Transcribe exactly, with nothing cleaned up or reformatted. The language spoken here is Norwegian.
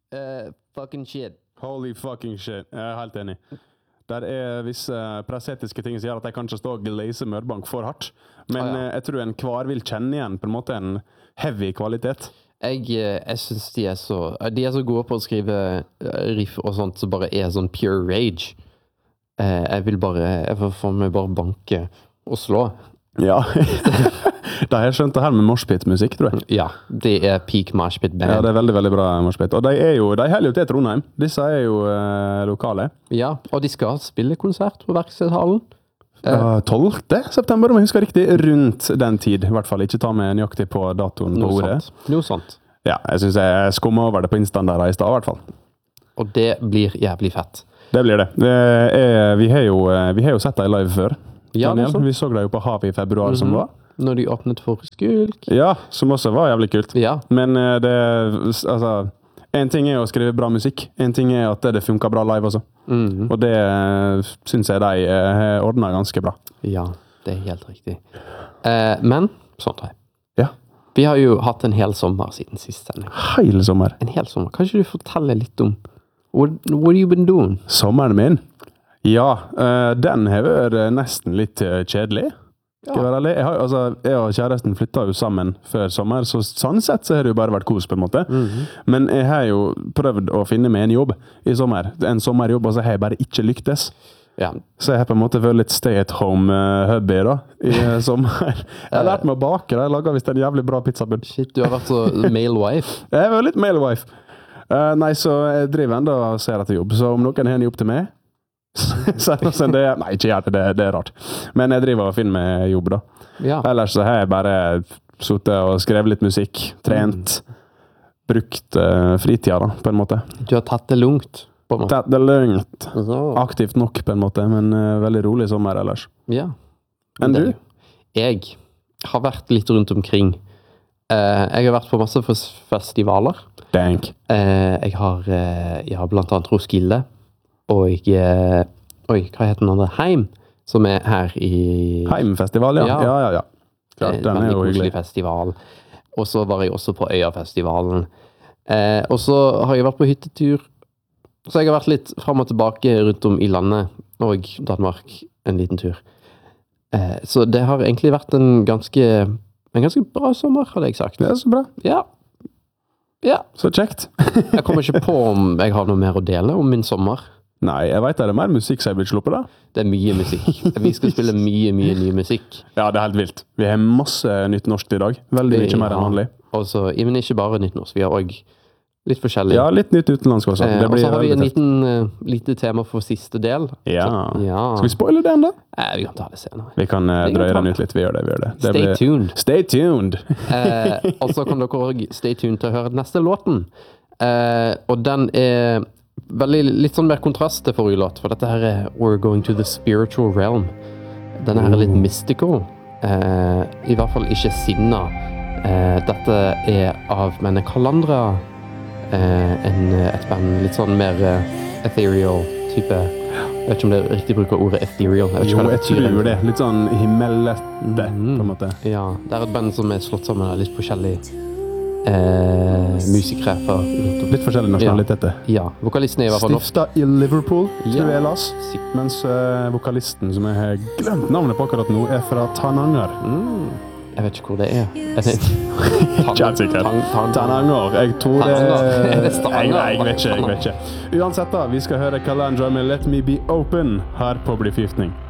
uh, fucking shit. Holy fucking shit. Jeg er helt enig. Der er visse presetiske ting som gjør at jeg kanskje står og glaser Mørbank for hardt. Men ah, ja. jeg tror en kvar vil kjenne igjen på en måte en heavy kvalitet. Jeg, jeg synes de er så de er så gode på å skrive riff og sånt som bare er sånn pure rage. Jeg vil bare jeg får meg bare banke og slå. Ja. Da har jeg skjønt det her med moshpit-musikk, tror jeg. Ja, det er peak moshpit-band. Ja, det er veldig, veldig bra moshpit. Og de er jo, de holder jo til Trondheim. Disse er jo eh, lokale. Ja, og de skal spille konsert på Verkstedhallen. Uh, tolvte september, om jeg husker riktig, rundt den tid. I hvert fall ikke ta med nøyaktig på datoen på Noe ordet. Sant. Noe sånt. Ja, jeg synes jeg skummer over det på Instaen der i sted, i hvert fall. Og det blir jævlig fett. Det blir det. Det er, vi, har jo, vi har jo sett deg live før. Ja, Daniel. Vi så deg jo på Hav i februar, mm-hmm. som var. Når de åpnet for Skulk. Ja, som også var jævlig kult. Ja. Men det, altså, en ting er å skrive bra musikk. En ting er at det funker bra live også. Mm-hmm. Og det synes jeg de har ordnet ganske bra. Ja, det er helt riktig. Eh, men, sånt her. Ja. Vi har jo hatt en hel sommer siden sist sending. Hele sommer. En hel sommer. Kan ikke du fortelle litt om what, what have you been doing? Sommeren min? Ja, uh, den har vært nesten litt uh, kjedelig. Ja. Jeg, har, altså, jeg og kjæresten flyttet jo sammen før sommer, så sånn sett så har det jo bare vært kos på en måte. Mm-hmm. Men jeg har jo prøvd å finne meg en jobb i sommer. En sommerjobb, og så har jeg bare ikke lyktes. Ja. Så jeg har på en måte vært litt stay-at-home-hubby da, i sommer. Jeg har lært meg å bake, da. Jeg lager visst en jævlig bra pizzabud. Shit, du har vært så male-wife. Jeg har vært litt male-wife. Uh, nei, så jeg driver enda og ser etter jobb. Så om noen har en jobb til meg, så det, nei, ikke gjør det, det, det er rart. Men jeg driver og finner meg jobb da. Ja. Ellers så har jeg bare suttet og skrevet litt musikk, trent, mm. brukt uh, fritida da, på en måte. Du har tatt det lungt, på en måte. Tatt det lungt. Så. Aktivt nok på en måte, men uh, veldig rolig sommer ellers. Ja. Enn du? Jeg har vært litt rundt omkring. Uh, jeg har vært på masse festivaler. Dank. Uh, jeg, har, uh, jeg har blant annet Roskilde. Og, uh, oi, hva heter den andre? Heim, som er her i... Heimfestival, ja. Ja, ja, ja. Klart, den er jo hyggelig. Festival. Og så var jeg også på Øyafestivalen. Uh, og så har jeg vært på hyttetur. Så jeg har vært litt frem og tilbake rundt om i landet, og Danmark en liten tur. Uh, så det har egentlig vært en ganske, en ganske bra sommer, hadde jeg sagt. Det er så bra. Ja. Ja. Så kjekt. Jeg kommer ikke på om jeg har noe mer å dele om min sommer. Nei, jeg vet det er mer musikk som jeg vil sluppe da. Det er mye musikk. Vi skal spille mye, mye ny musikk. Ja, det er helt vilt. Vi har masse nytt norsk i dag. Veldig mye mer enn vanlig. Og så, men ikke bare nytt norsk. Vi har også litt forskjellig. Ja, litt nytt utenlandsk også. Eh, og så har vi en liten, uh, lite tema for siste del. Ja. Så, ja. Skal vi spoile den da? Eh, vi kan ta det senere. Vi kan uh, drøye den ut litt. Vi gjør det, vi gjør det. det stay blir... tuned. Stay tuned. eh, og så kan dere også stay tuned til å høre den neste låten. Eh, og den er veldig, litt sånn mer kontrast til forrige låt, for dette her er We're Going to the Spiritual Realm. Denne her er litt mystical. Eh, I hvert fall ikke sinna. Eh, dette er av Menne Kalandra. Eh, en, et band litt sånn mer uh, ethereal type. Jeg vet ikke om det er riktig bruk av ordet ethereal. Jeg jo, jeg tror det. Litt sånn himmelete, mm. på en måte. Ja, det er et band som er slått sammen av litt forskjellige eh, musikere fra rundt om. Litt forskjellige nasjonaliteter. Ja. ja, vokalisten er i hvert fall norsk. Stifta i Liverpool, tror ja. jeg las. Mens uh, vokalisten, som jeg har glemt navnet på akkurat nå, er fra Tananger. Mm. Jeg vet ikke hvor det er. Er det Ikke helt sikkert. Tananger. Jeg tror det er... Jeg, jeg vet ikke, jeg vet ikke. Uansett da, vi skal høre Kalandra med Let Me Be Open her på Bli Forgiftning.